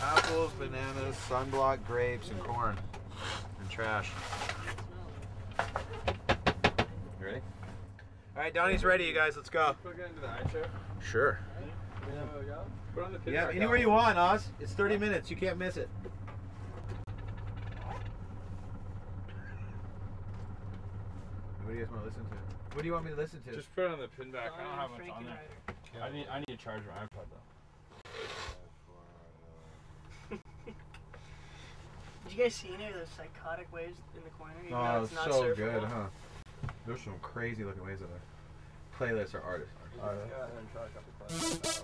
Apples, bananas, sunblock, grapes, and corn. And trash. You ready? Alright, Donnie's ready, you guys. Let's go. Put it into the eye chair. Sure. Put on the pin Yeah, back anywhere out. you want, Oz. It's 30 minutes. You can't miss it. What do you guys want to listen to? What do you want me to listen to? Just put it on the pin back. I don't have much on there. Ryder. I need to charge my iPod though. Did you guys see any of those psychotic waves in the corner? Even though Oh, it's not so surfable? good, huh? There's some crazy looking waves in there. Playlists are artists. Yeah, and try a couple classes.